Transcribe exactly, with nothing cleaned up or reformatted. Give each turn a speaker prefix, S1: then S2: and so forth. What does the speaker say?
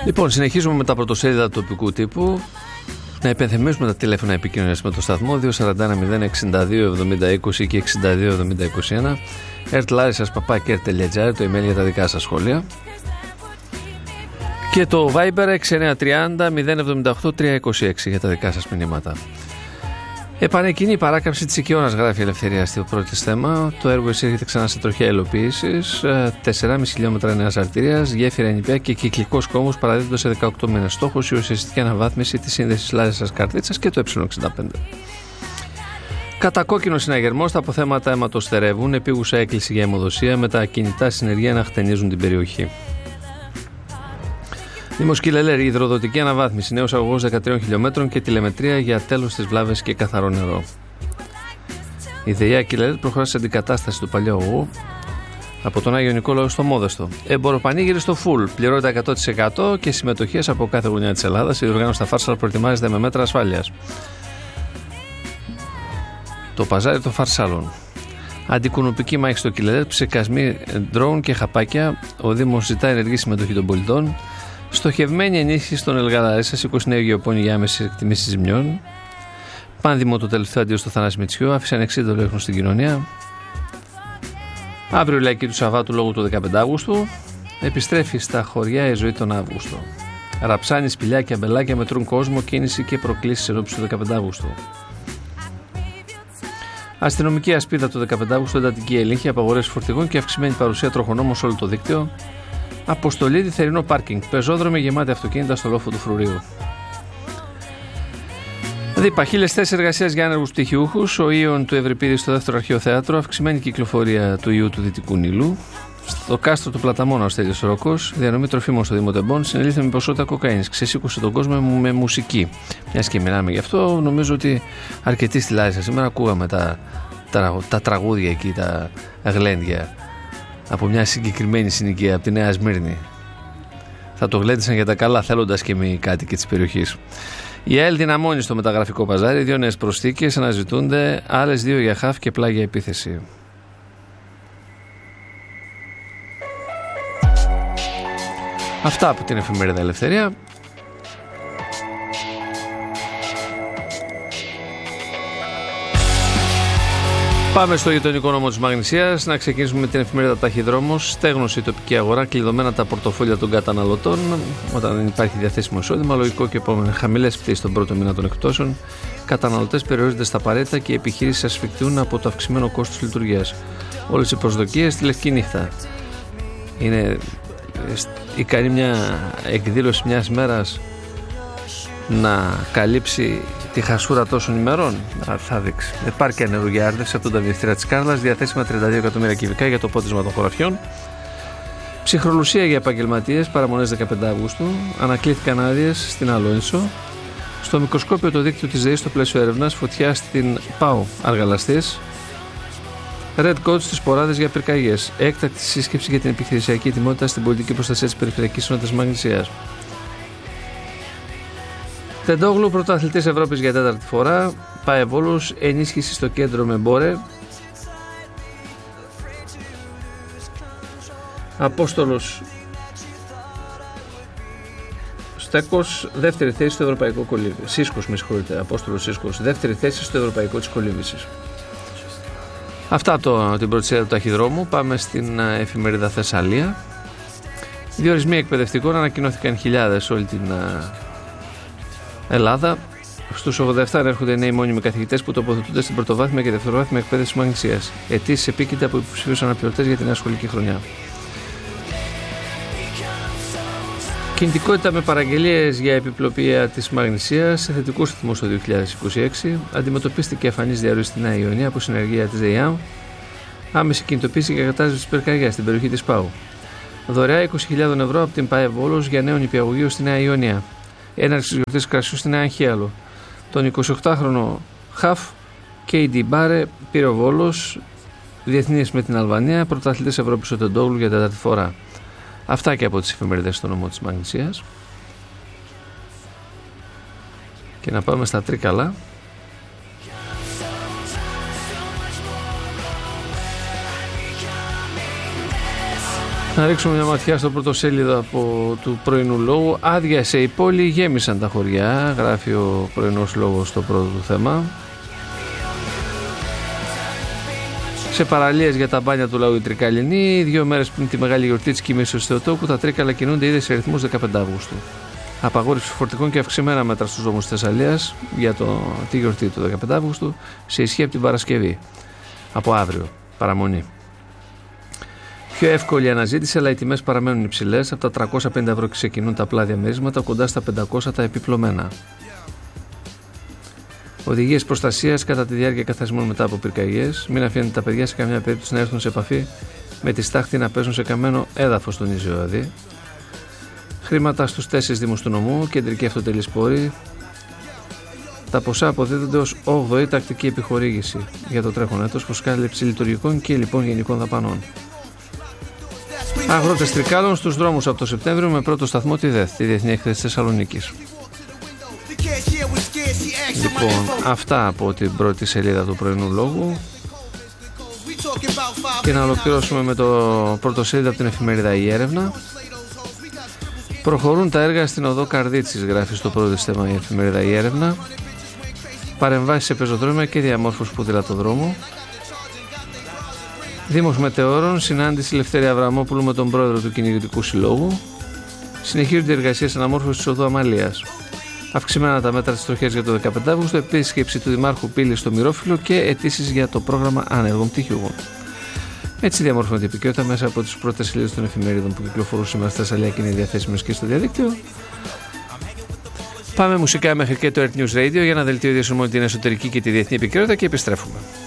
S1: Λοιπόν, συνεχίζουμε με τα πρωτοσέλιδα του τοπικού τύπου. Να υπενθυμίσουμε τα τηλέφωνα επικοινωνίας με το σταθμό δύο τέσσερα ένα μηδέν εξήντα δύο εβδομήντα είκοσι και εξήντα δύο εβδομήντα είκοσι ένα. ερτλάρισας παπάκι ερτ τελεία τζι άρ, το email για τα δικά σας σχόλια. Και το Viber έξι εννιά τρία μηδέν μηδέν εβδομήντα οκτώ τριακόσια είκοσι έξι για τα δικά σας μηνύματα. Επανεκκίνη η παράκαμψη της Οικειώνας, γράφει η Ελευθερία στο πρώτο της θέμα. Το έργο εισέρχεται ξανά σε τροχιά υλοποίησης. τέσσερα κόμμα πέντε χιλιόμετρα νέας αρτηρίας, γέφυρα νηπιά και κυκλικός κόμβος παραδίδονται σε δεκαοκτώ μήνες. Στόχος η ουσιαστική αναβάθμιση της σύνδεσης Λάρισας Καρδίτσας και το ε εξήντα πέντε. Κατακόκκινο συναγερμός, τα αποθέματα αίματος στερεύουν. Επίγουσα έκκληση για αιμοδοσία με τα κινητά συνεργεία να χτενίζουν την περιοχή. Δήμος Κιλελέρη, υδροδοτική αναβάθμιση, νέος αγωγός δεκατρία χιλιόμετρων και τηλεμετρία για τέλος στις βλάβες και καθαρό νερό. Η ΔΕΙΑ Κιλελέρη προχωρά σε αντικατάσταση του παλιού αγωγού από τον Άγιο Νικόλαο στο Μόδεστο. Εμποροπανήγυρη στο Φουλ, πληρώνεται εκατό τοις εκατό και συμμετοχές από κάθε γωνιά της Ελλάδας. Η διοργάνωση στα Φάρσαλ προετοιμάζεται με μέτρα ασφάλειας. Το παζάρι των Φαρσάλων. Αντικουνουπική μάχη στο Κιλελέρη, ψεκασμοί ντρόουν και χαπάκια. Ο Δήμος ζητά ενεργή συμμετοχή των πολιτών. Στοχευμένη ενίσχυση των Ελγαδαρίσσας, είκοσι νέο γεωπόνι για άμεση εκτιμήση ζημιών. Πάνδημο το τελευταίο αντίο στο Θανάση Μητσιού, άφησε ανεξίδωτο έχνος στην κοινωνία. Αύριο η λαϊκή του Σαββάτου λόγω του δεκαπέντε Αυγούστου. Επιστρέφει στα χωριά η ζωή τον Αύγουστο. Ραψάνι, σπηλιά και αμπελάκια μετρούν κόσμο, κίνηση και προκλήσεις ενόψει του δεκαπέντε Αυγούστου. Αστυνομική ασπίδα του δεκαπέντε Αυγούστου, εντατική έλεγχη, απαγορεύση φορτηγών και αυξημένη παρουσία τροχονόμων σε όλο το δίκτυο. Αποστολή θερινό πάρκινγκ. Πεζόδρομοι γεμάτοι αυτοκίνητα στο λόφο του φρουρίου. Δίπα, χίλιες θέσεις εργασίας για άνεργους πτυχιούχους. Ο Ήων του Ευρυπίδη στο δεύτερο αρχαίο θέατρο. Αυξημένη κυκλοφορία του ιού του Δυτικού Νείλου. Στο κάστρο του Πλαταμόνα ο Στέλιος Ρόκος. Διανομή τροφίμων στο Δήμο Τεμπών. Συνελήφθη με ποσότητα κοκαίνης. Ξεσήκωσε τον κόσμο με μουσική. Μιας και μιλάμε γι' αυτό, νομίζω ότι αρκετοί στη Λάρισα σήμερα ακούγαμε τα, τα, τα τραγούδια εκεί, τα γλέντια. Από μια συγκεκριμένη συνοικία, από τη Νέα Σμύρνη. Θα το γλέντισαν για τα καλά, θέλοντας και μη κάτοικοι της περιοχής. Η ΑΕΛ δυναμώνει στο μεταγραφικό παζάρι. Δύο νέες προσθήκες αναζητούνται, άλλες δύο για χαφ και πλάγια επίθεση. Αυτά από την εφημερίδα Ελευθερία. Πάμε στο γειτονικό νόμο της Μαγνησίας. Να ξεκινήσουμε με την εφημερίδα Ταχυδρόμος. Στέγνωση η τοπική αγορά, κλειδωμένα τα πορτοφόλια των καταναλωτών. Όταν δεν υπάρχει διαθέσιμο εισόδημα, λογικό και επόμενο. Χαμηλές πτήσεις τον πρώτο μήνα των εκπτώσεων. Καταναλωτές περιορίζονται στα απαραίτητα και οι επιχειρήσεις ασφικτιούν από το αυξημένο κόστος λειτουργίας. Όλες οι προσδοκίες στη λευκή νύχτα. Είναι ικανή μια εκδήλωση μιας μέρας να καλύψει τη χασούρα τόσων ημερών? Θα δείξει. Επάρκεια νερού για άρδευση από τον ταμιευτήρα της Κάρλας, διαθέσιμα τριάντα δύο εκατομμύρια κυβικά για το πότισμα των χωραφιών. Ψυχρολουσία για επαγγελματίες, παραμονές δεκαπέντε Αυγούστου. Ανακλήθηκαν άδειες στην Αλόνισο. Στο μικροσκόπιο το δίκτυο της ΔΕΗ στο πλαίσιο έρευνας, φωτιά στην ΠΑΟ Αργαλαστής. Red Coach στις ποράδες για πυρκαγιές. Έκτακτη σύσκεψη για την επιχειρησιακή ετοιμότητα στην πολιτική προστασία της περιφερειακής ενότητας Μαγνησίας. Τεντόγλου, πρωταθλητής Ευρώπης για τέταρτη φορά. Πάε Βόλος, ενίσχυση στο κέντρο με Μπόρε. Απόστολος Στέκος, δεύτερη θέση στο Ευρωπαϊκό Κολύμβι. Σύσκος, με συγχωρείτε. Απόστολος Σύσκος, δεύτερη θέση στο Ευρωπαϊκό της Κολύμβησης. Αυτά από το, την πρώτη σειρά του Ταχυδρόμου. Πάμε στην uh, εφημερίδα Θεσσαλία. Διορισμοί εκπαιδευτικών, ανακοινώθηκαν χιλιάδες σε όλη την uh, Ελλάδα. Στους ογδόντα επτά έρχονται νέοι μόνιμοι καθηγητές που τοποθετούνται στην πρωτοβάθμια και δευτεροβάθμια εκπαίδευση της Μαγνησίας. Αιτήσεις επίκειται από υποψηφίους αναπληρωτές για την νέα σχολική χρονιά. Κινητικότητα με παραγγελίες για επιπλοποιία της Μαγνησίας σε θετικούς ρυθμούς το δύο χιλιάδες είκοσι έξι. Αντιμετωπίστηκε εμφανής διαρροή στη Νέα Ιωνία από συνεργεία της ΔΕΙΑΜ. Άμεση κινητοποίηση και κατάσταση της πυρκαγιάς στην περιοχή της ΠΑΟ. Δωρεά είκοσι χιλιάδες ευρώ από την ΠΑΕ Βόλος για νέο νηπιαγωγείο στη Νέα Ιωνία. Έναρξη της γιορτής κρασιού στη Νέα Αγχίαλο. Τον εικοσιοκτάχρονο Χαφ και η Ντιμπάρε πήρε ο Βόλος. Διεθνής με την Αλβανία. Πρωταθλητής Ευρώπης ο Τεντόγλου για τέταρτη φορά. Αυτά και από τις εφημερίδες στο νομό της Μαγνησίας. Και να πάμε στα Τρίκαλα. Να ρίξουμε μια ματιά στο πρωτοσέλιδο από του πρωινού λόγου. Άδειασε η πόλη, γέμισαν τα χωριά, γράφει ο πρωινός λόγος στο πρώτο του θέμα. Σε παραλίες για τα μπάνια του λαού η Τρικαλινή, δύο μέρες πριν τη μεγάλη γιορτή της κοιμήσεως του Θεοτόκου, τα Τρίκαλα κινούνται ήδη σε ρυθμούς δεκαπέντε Αυγούστου. Απαγόρευση φορτικών και αυξημένα μέτρα στους δρόμους της Θεσσαλίας για το, τη γιορτή του δεκαπέντε Αυγούστου, σε ισχύ από την Παρασκευή. Από αύριο, παραμονή. Πιο εύκολη αναζήτηση, αλλά οι τιμές παραμένουν υψηλές. Από τα τριακόσια πενήντα ευρώ ξεκινούν τα απλά διαμερίσματα, κοντά στα πεντακόσια τα επιπλωμένα. Οδηγίες προστασίας κατά τη διάρκεια καθαρισμών μετά από πυρκαγιές. Μην αφήνετε τα παιδιά σε καμιά περίπτωση να έρθουν σε επαφή με τη στάχτη, να παίζουν σε καμένο έδαφος, τονίζει ο ΑΔΗ. Χρήματα στους τέσσερις δήμους του νομού, κεντρική αυτοτελής πόρη. Τα ποσά αποδίδονται ως όγδοη τακτική επιχορήγηση για το τρέχον έτος προς κάλυψη λειτουργικών και λοιπόν γενικών δαπανών. Αγρότες Τρικάλων στους δρόμους από το Σεπτέμβριο με πρώτο σταθμό τη ΔΕΘ, τη Διεθνή Έκθεση Θεσσαλονίκης. Λοιπόν, αυτά από την πρώτη σελίδα του πρωινού λόγου. Και να ολοκληρώσουμε με το πρωτοσέλιδο από την εφημερίδα Η Έρευνα. Προχωρούν τα έργα στην οδό Καρδίτσης, γράφει στο πρώτο θέμα η εφημερίδα Η Έρευνα. Παρεμβάσεις σε πεζοδρόμια και διαμόρφωση ποδηλατοδρόμου. Δήμος Μετεώρων, συνάντηση Λευτέρη Αβραμόπουλου με τον πρόεδρο του Κυνηγητικού Συλλόγου. Συνεχίζονται οι εργασίες αναμόρφωσης της οδού Αμαλίας. Αυξημένα τα μέτρα της τροχιάς για το δεκαπέντε Αυγούστου, επίσκεψη του Δημάρχου Πύλης στο Μυρόφυλλο και αιτήσεις για το πρόγραμμα άνεργων πτυχιούχων. Έτσι διαμορφώνεται η επικαιρότητα μέσα από τις πρώτες σελίδες των εφημερίδων που κυκλοφορούν σήμερα στη Θεσσαλία και είναι διαθέσιμες και στο διαδίκτυο. Πάμε μουσικά μέχρι και το Earth News Radio για να δελτίο ιδιαίτερο την εσωτερική και τη διεθνή επικαιρότητα και επιστρέφουμε.